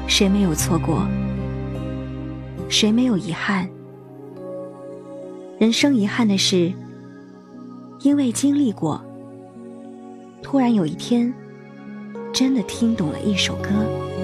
谁没有错过？谁没有遗憾？人生遗憾的是，因为经历过，突然有一天，真的听懂了一首歌。